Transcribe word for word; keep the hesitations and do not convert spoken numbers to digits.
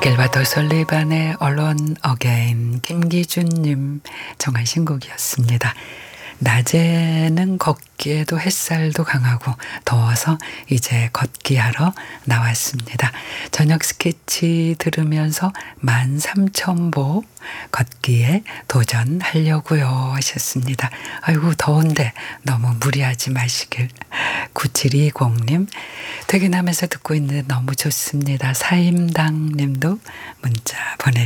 길바도 솔리반의 Alone Again 김기준님 정하신 곡이었습니다. 낮에는 걷기에도 햇살도 강하고 더워서 이제 걷기 하러 나왔습니다. 저녁 스케치 들으면서 만 삼천 보 걷기에 도전하려고요 하셨습니다. 아이고 더운데 너무 무리하지 마시길. 구칠이공님 퇴근하면서 듣고 있는데 너무 좋습니다. 사임당 님도 문자 보내